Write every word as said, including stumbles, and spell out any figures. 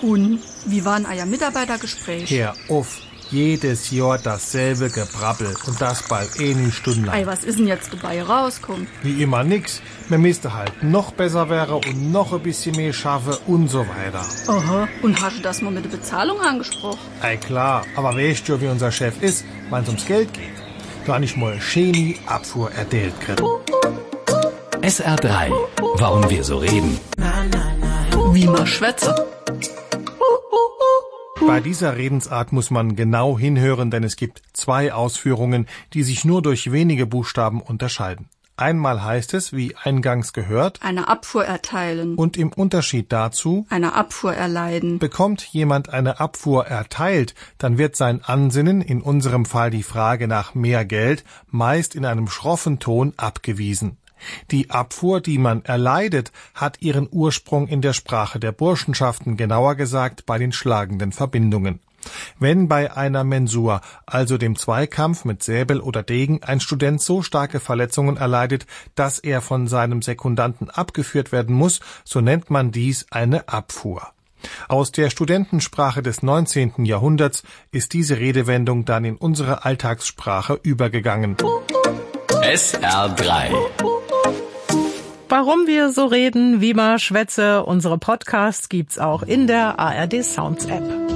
Und, wie war ein euer Mitarbeitergespräch? Hör auf, jedes Jahr dasselbe Gebrabbel und das bald eh eine Stunde lang. Ei, was ist denn jetzt dabei rauskommen? Wie immer nix. Man müsste halt noch besser wäre und noch ein bisschen mehr schaffen und so weiter. Aha, und hast du das mal mit der Bezahlung angesprochen? Ei klar, aber weißt du, wie unser Chef ist, wenn es ums Geld geht? Da habe ich mal Chemie Abfuhr erdeelt gekriegt. S R drei. Warum wir so reden. Wie man schwätze. Bei dieser Redensart muss man genau hinhören, denn es gibt zwei Ausführungen, die sich nur durch wenige Buchstaben unterscheiden. Einmal heißt es, wie eingangs gehört, Eine Abfuhr erteilen. und im Unterschied dazu, Eine Abfuhr erleiden. bekommt jemand eine Abfuhr erteilt, dann wird sein Ansinnen, in unserem Fall die Frage nach mehr Geld, meist in einem schroffen Ton abgewiesen. Die Abfuhr, die man erleidet, hat ihren Ursprung in der Sprache der Burschenschaften, genauer gesagt bei den schlagenden Verbindungen. Wenn bei einer Mensur, also dem Zweikampf mit Säbel oder Degen, ein Student so starke Verletzungen erleidet, dass er von seinem Sekundanten abgeführt werden muss, so nennt man dies eine Abfuhr. Aus der Studentensprache des neunzehnten Jahrhunderts ist diese Redewendung dann in unsere Alltagssprache übergegangen. S R drei. Warum wir so reden, wie man schwätze, unsere Podcasts gibt's auch in der A R D Sounds App.